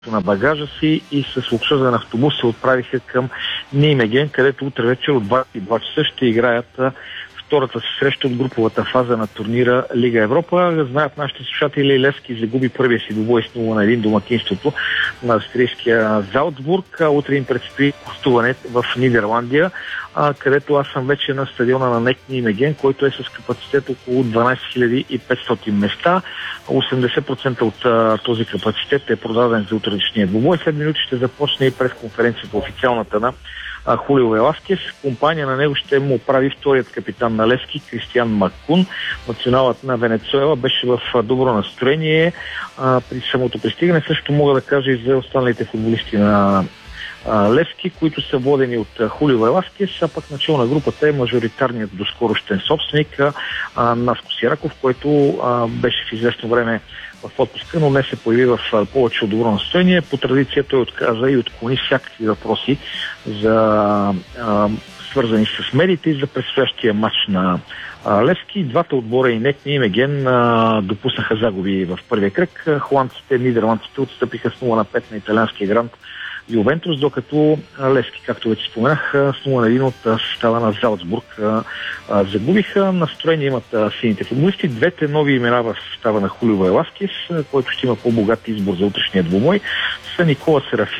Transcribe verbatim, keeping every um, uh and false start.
на багажа си и с луксозен автобус се отправиха към Ниймеген, където утре вечер от двадесет и два часа ще играят втората си среща от груповата фаза на турнира Лига Европа. Знаят нашите слушатели, Левски загуби първия си двубой с нула на един домакинството на австрийския Залцбург. Утре им предстои гостуване в Нидерландия, където аз съм вече на стадиона на НЕК Ниймеген, който е с капацитет около дванадесет хиляди и петстотин места. осемдесет процента от а, този капацитет е продаден за утрешния двубой. След минути ще започне и пресконференцията официалната на а, Хулио Веласкес. Компания на него ще му прави вторият капитан на Левски, Кристиан Маккун. Националът на Венецуела беше в а, добро настроение а, при самото пристигане. Също мога да кажа и за останалите футболисти на Левски, които са водени от Хулио Веласкес, а пък начало на групата е мажоритарният доскорощен собственик а, Наско Сираков, който а, беше в известно време в отпуска, но не се появи в а, повече от добро настроение. По традиция той отказа и отклони всякакви въпроси за а, свързани с медиите и за предстоящия матч на а, Левски. Двата отбора и НЕК Ниймеген допуснаха загуби в първия кръг. Холандците, нидерландците отстъпиха с нула на пет на италианския грант Ювентус, докато Левски, както вече споменах, с нула на един от състава на Залцбург загубиха. Настроение имат сините футболисти. Двете нови имена в състава на Хулио Веласкес, който ще има по-богат избор за утрешния двубой, са Никола Серафи